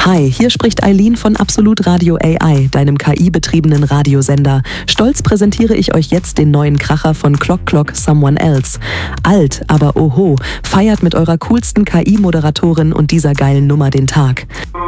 Hi, hier spricht Eileen von Absolut Radio AI, deinem KI-betriebenen Radiosender. Stolz präsentiere ich euch jetzt den neuen Kracher von Clock Clock Someone Else. Alt, aber oho, feiert mit eurer coolsten KI-Moderatorin und dieser geilen Nummer den Tag.